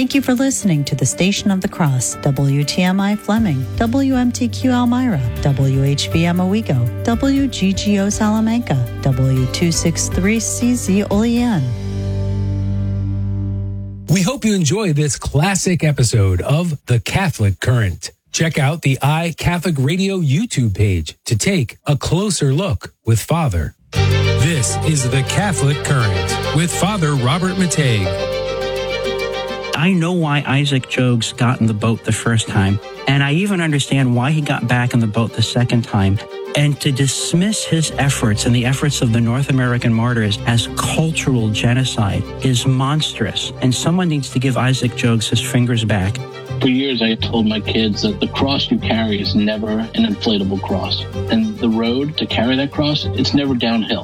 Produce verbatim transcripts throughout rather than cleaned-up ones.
Thank you for listening to the Station of the Cross, W T M I Fleming, W M T Q Elmira, W H V M Owego, W G G O Salamanca, W two sixty-three C Z Olean. We hope you enjoy this classic episode of The Catholic Current. Check out the iCatholic Radio YouTube page to take a closer look with Father. This is The Catholic Current with Father Robert Matei. I know why Isaac Jogues got in the boat the first time, and I even understand why he got back in the boat the second time. And to dismiss his efforts and the efforts of the North American martyrs as cultural genocide is monstrous. And someone needs to give Isaac Jogues his fingers back. For years, I told my kids that the cross you carry is never an inflatable cross. And the road to carry that cross, it's never downhill.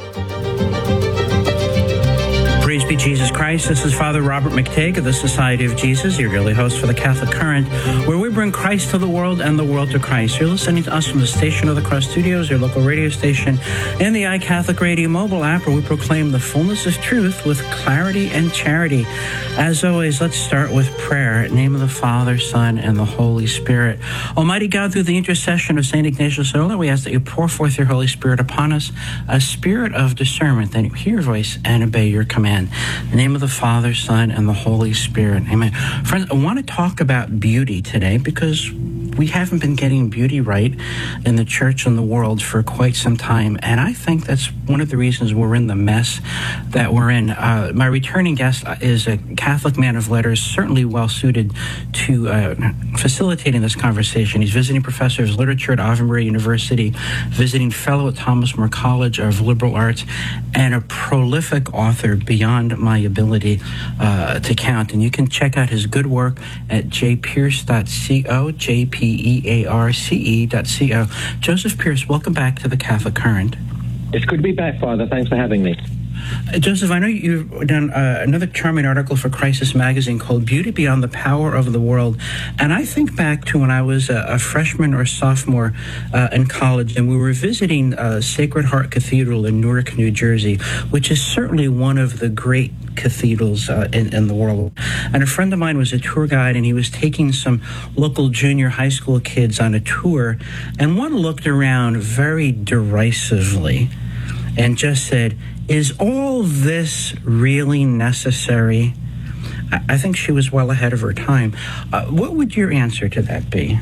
Praise be Jesus Christ. This is Father Robert McTague of the Society of Jesus, your daily host for the Catholic Current, where we bring Christ to the world and the world to Christ. You're listening to us from the Station of the Cross Studios, your local radio station, and the iCatholic Radio mobile app, where we proclaim the fullness of truth with clarity and charity. As always, let's start with prayer. In the name of the Father, Son, and the Holy Spirit. Almighty God, through the intercession of Saint Ignatius Loyola, we ask that you pour forth your Holy Spirit upon us, a spirit of discernment, that you hear your voice and obey your command. In the name of the Father, Son, and the Holy Spirit. Amen. Friends, I want to talk about beauty today because we haven't been getting beauty right in the church and the world for quite some time. And I think that's one of the reasons we're in the mess that we're in. Uh, my returning guest is a Catholic man of letters, certainly well suited to uh, facilitating this conversation. He's visiting professor of literature at Ave Maria University, visiting fellow at Thomas More College of Liberal Arts, and a prolific author beyond my ability uh, to count. And you can check out his good work at j pierce dot co, J P E A R C E dot C O. Joseph Pearce, welcome back to the Catholic Current. It's good to be back, Father. Thanks for having me. Uh, Joseph, I know you've done uh, another charming article for Crisis Magazine called Beauty Beyond the Power of the World. And I think back to when I was a, a freshman or sophomore uh, in college, and we were visiting uh, Sacred Heart Cathedral in Newark, New Jersey, which is certainly one of the great cathedrals uh, in, in the world. And a friend of mine was a tour guide, and he was taking some local junior high school kids on a tour, and one looked around very derisively and just said, "Is all this really necessary?" I think she was well ahead of her time. Uh, what would your answer to that be?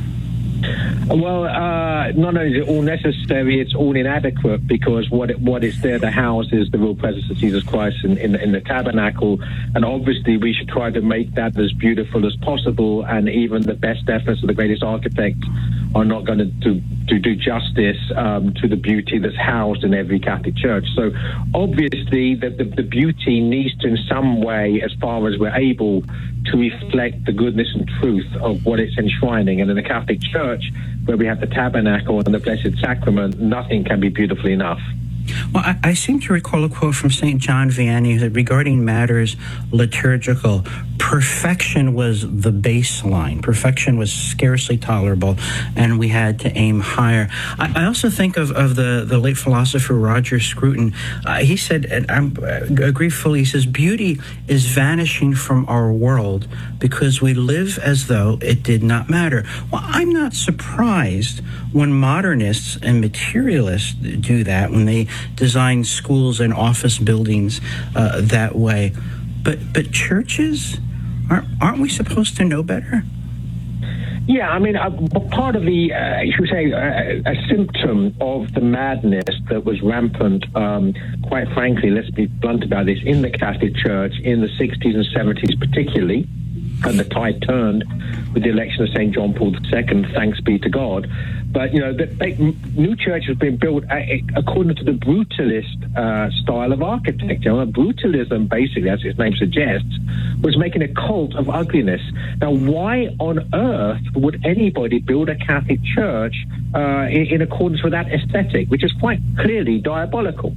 Well, uh, not only is it all necessary, it's all inadequate, because what it, what is there to house is the real presence of Jesus Christ in, in, in the tabernacle, and obviously we should try to make that as beautiful as possible, and even the best efforts of the greatest architects are not going to do, to do justice um, to the beauty that's housed in every Catholic church. So obviously the, the, the beauty needs to in some way, as far as we're able, to reflect the goodness and truth of what it's enshrining. And in the Catholic Church, where we have the tabernacle and the Blessed Sacrament, nothing can be beautiful enough. Well, I, I seem to recall a quote from Saint John Vianney that regarding matters liturgical, perfection was the baseline. Perfection was scarcely tolerable, and we had to aim higher. I, I also think of, of the, the late philosopher Roger Scruton. Uh, he said, and I agree fully, he says, beauty is vanishing from our world because we live as though it did not matter. Well, I'm not surprised when modernists and materialists do that, when they design schools and office buildings uh, that way. But but churches, aren't, aren't we supposed to know better? Yeah, I mean, uh, part of the, uh, should we say, uh, a symptom of the madness that was rampant, um, quite frankly, let's be blunt about this, in the Catholic Church in the sixties and seventies particularly, and the tide turned with the election of Saint John Paul the Second, thanks be to God. But, you know, the, they, new church has been built according to the brutalist uh, style of architecture. And brutalism, basically, as its name suggests, was making a cult of ugliness. Now, why on earth would anybody build a Catholic church uh, in, in accordance with that aesthetic, which is quite clearly diabolical?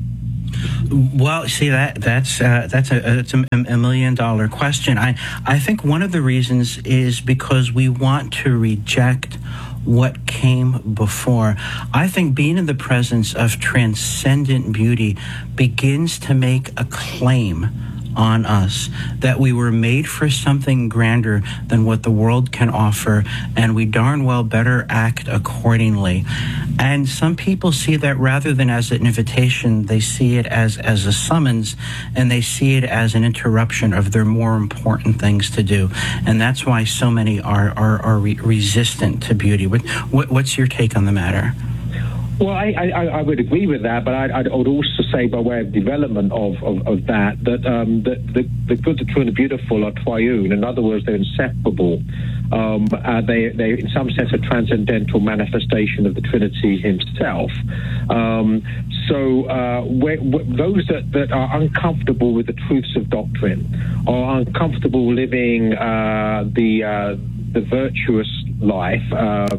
Well, see, that that's uh, that's a that's a, a million dollar question. I I think one of the reasons is because we want to reject what came before. I think being in the presence of transcendent beauty begins to make a claim on us, that we were made for something grander than what the world can offer, and we darn well better act accordingly. And some people see that rather than as an invitation, they see it as, as a summons, and they see it as an interruption of their more important things to do. And that's why so many are, are, are re- resistant to beauty. What, what, what's your take on the matter? Well, I, I, I would agree with that, but I, I would also say, by way of development of, of, of that, that um, the, the, the good, the true, and the beautiful are triune. In other words, they're inseparable. Um, uh, they, they, in some sense, a transcendental manifestation of the Trinity himself. Um, so uh, where, where, those that, that are uncomfortable with the truths of doctrine, or uncomfortable living uh, the, uh, the virtuous life, uh,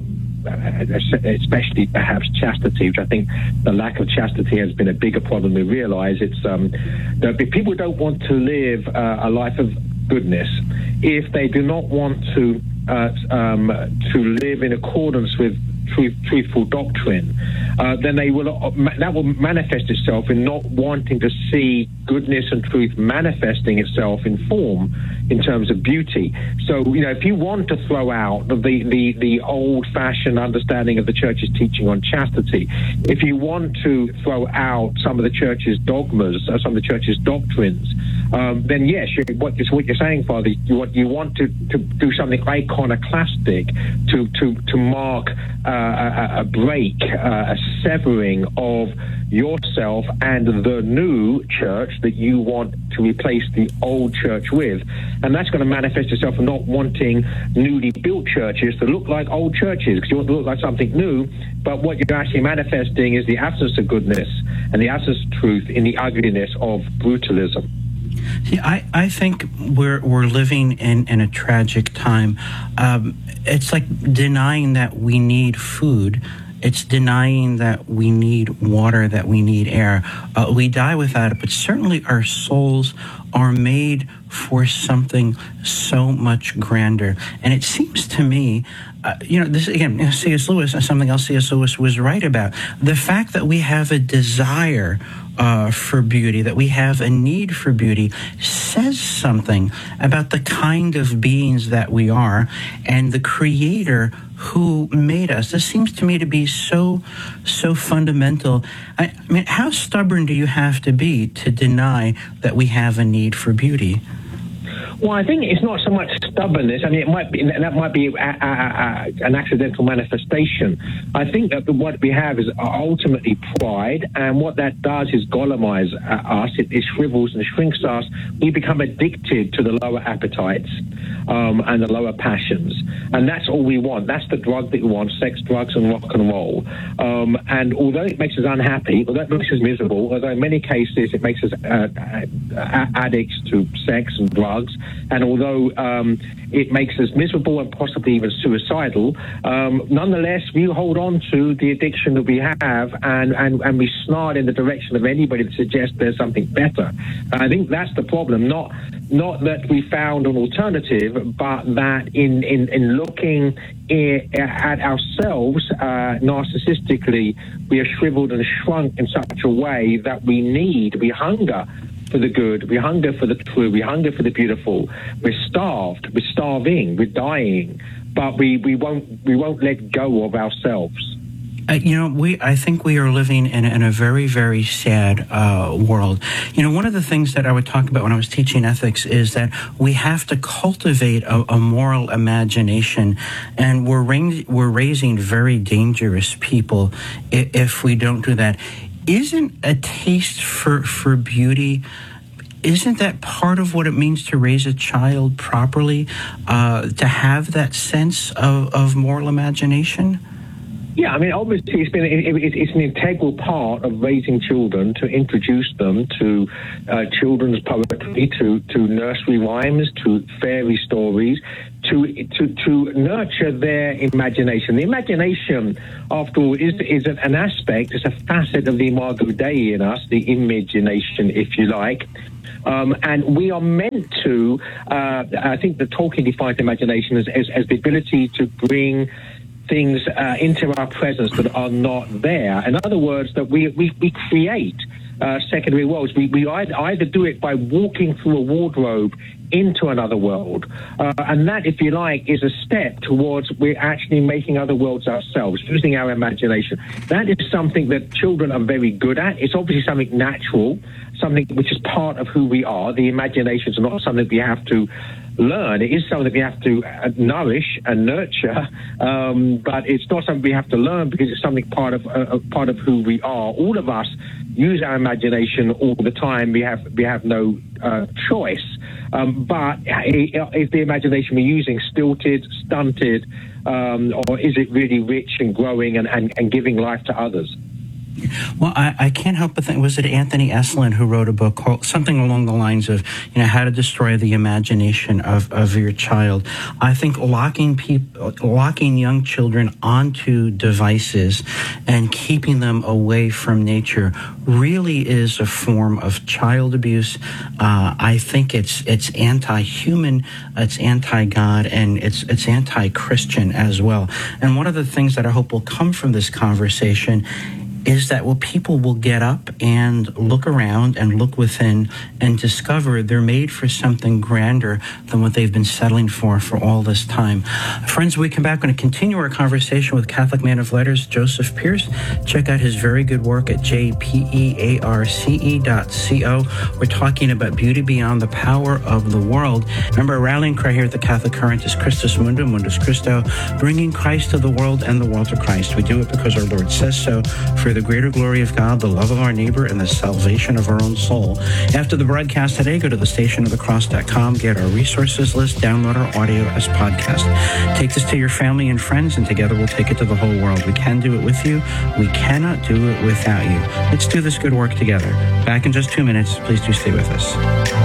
especially perhaps chastity, which I think the lack of chastity has been a bigger problem. We realize it's um, that if people don't want to live uh, a life of goodness, if they do not want to uh, um, to live in accordance with truth, truthful doctrine, uh, then they will uh, that will manifest itself in not wanting to see goodness and truth manifesting itself in form, in terms of beauty. So, you know, if you want to throw out the, the, the old-fashioned understanding of the church's teaching on chastity, if you want to throw out some of the church's dogmas, or some of the church's doctrines, um, then yes, you, what, what you're saying, Father, you want, you want to, to do something iconoclastic to, to, to mark uh, a, a break, uh, a severing of yourself and the new church that you want to replace the old church with. And that's going to manifest itself in not wanting newly built churches to look like old churches, because you want to look like something new, but what you're actually manifesting is the absence of goodness and the absence of truth in the ugliness of brutalism. See, I, I think we're we're living in, in a tragic time. Um, it's like denying that we need food. It's denying that we need water, that we need air. Uh, we die without it, but certainly our souls are made for something so much grander. And it seems to me, uh, you know, this again, C S. Lewis, something else C S. Lewis was right about. The fact that we have a desire uh, for beauty, that we have a need for beauty, says something about the kind of beings that we are and the Creator who made us. This seems to me to be so, so fundamental. I, I mean, how stubborn do you have to be to deny that we have a need for beauty? Well, I think it's not so much stubbornness. I mean, it might be that might be a, a, a, an accidental manifestation. I think that what we have is ultimately pride, and what that does is Golemize us. It, it shrivels and shrinks us. We become addicted to the lower appetites um, and the lower passions, and that's all we want. That's the drug that we want: sex, drugs, and rock and roll. Um, and although it makes us unhappy, although it makes us miserable, although in many cases it makes us uh, addicts to sex and drugs. And although um, it makes us miserable and possibly even suicidal, um, nonetheless, we hold on to the addiction that we have, and, and, and we snarl in the direction of anybody that suggests there's something better. And I think that's the problem, not not that we found an alternative, but that in, in, in looking at ourselves uh, narcissistically, we are shriveled and shrunk in such a way that we need, we hunger for the good, we hunger for the true, we hunger for the beautiful. We're starved, we're starving, we're dying, but we, we won't we won't let go of ourselves. Uh, you know, we. I think we are living in, in a very, very sad uh, world. You know, one of the things that I would talk about when I was teaching ethics is that we have to cultivate a, a moral imagination, and we're ra- we're raising very dangerous people if, if we don't do that. Isn't a taste for, for beauty, isn't that part of what it means to raise a child properly, uh, to have that sense of, of moral imagination? Yeah, I mean, obviously, it's been it, it, it's an integral part of raising children to introduce them to uh, children's poetry, to, to nursery rhymes, to fairy stories, to to to nurture their imagination. The imagination, after all, is is an aspect, it's a facet of the Imago Dei in us, the imagination, if you like. Um, and we are meant to, uh, I think the Tolkien defines imagination as, as, as the ability to bring things uh, into our presence that are not there. In other words, that we we, we create. uh, secondary worlds. We, we either, either do it by walking through a wardrobe into another world. Uh, and that, if you like, is a step towards we're actually making other worlds ourselves, using our imagination. That is something that children are very good at. It's obviously something natural, something which is part of who we are. The imagination is not something we have to learn. It is something that we have to uh, nourish and nurture, um, but it's not something we have to learn because it's something part of uh, part of who we are. All of us use our imagination all the time. We have we have no uh, choice. Um, but is the imagination we're using stilted, stunted, um, or is it really rich and growing and, and, and giving life to others? Well, I, I can't help but think, was it Anthony Esolen who wrote a book called something along the lines of, you know, how to destroy the imagination of, of your child? I think locking people, locking young children onto devices and keeping them away from nature really is a form of child abuse. Uh, I think it's it's anti-human, it's anti-God, and it's it's anti-Christian as well. And one of the things that I hope will come from this conversation is that well, people will get up and look around and look within and discover they're made for something grander than what they've been settling for for all this time. Friends, when we come back, we're going to continue our conversation with Catholic man of letters, Joseph Pearce. Check out his very good work at j p e a r c e dot co. We're talking about beauty beyond the power of the world. Remember, our rallying cry here at the Catholic Current is Christus Mundum, Mundus Christo, bringing Christ to the world and the world to Christ. We do it because our Lord says so, for the greater glory of God, the love of our neighbor, and the salvation of our own soul. After the broadcast today, go to the station of the cross dot com, get our resources list, download our audio as podcast. Take this to your family and friends, and together we'll take it to the whole world. We can do it with you. We cannot do it without you. Let's do this good work together. Back in just two minutes. Please do stay with us.